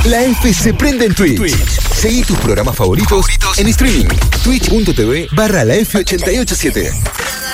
La F se prende en Twitch. Seguí tus programas favoritos en streaming. Twitch.tv/la F887.